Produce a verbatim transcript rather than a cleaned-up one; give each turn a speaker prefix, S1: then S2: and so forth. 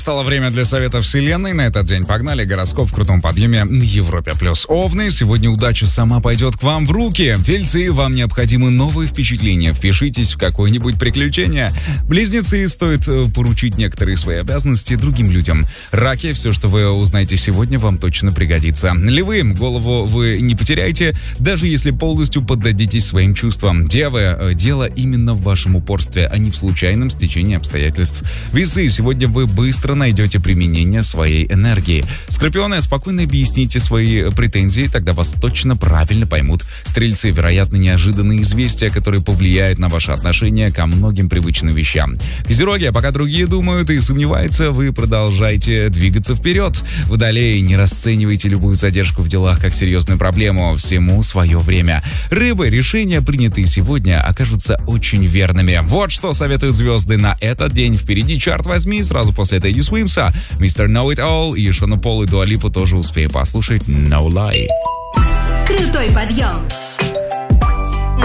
S1: Настало время для совета вселенной. На этот день погнали. Гороскоп в крутом подъеме на Европе плюс. Овны, сегодня удача сама пойдет к вам в руки. Тельцы, вам необходимы новые впечатления. Впишитесь в какое-нибудь приключение. Близнецы, стоит поручить некоторые свои обязанности другим людям. Раки, все, что вы узнаете сегодня, вам точно пригодится. Львы, голову вы не потеряете, даже если полностью поддадитесь своим чувствам. Девы, дело именно в вашем упорстве, а не в случайном стечении обстоятельств. Весы, сегодня вы быстро найдете применение своей энергии. Скорпионы, спокойно объясните свои претензии, тогда вас точно правильно поймут. Стрельцы, вероятно, неожиданные известия, которые повлияют на ваши отношения ко многим привычным вещам. Козероги, а пока другие думают и сомневаются, вы продолжайте двигаться вперед. Водолеи, не расценивайте любую задержку в делах как серьезную проблему. Всему свое время. Рыбы, решения, принятые сегодня, окажутся очень верными. Вот что советуют звезды на этот день. Впереди чарт возьми, сразу после Тедди Свимса, мистер Know It All и Шона Пол и Дуа Липу тоже успеем послушать. No Lie.
S2: Крутой подъем.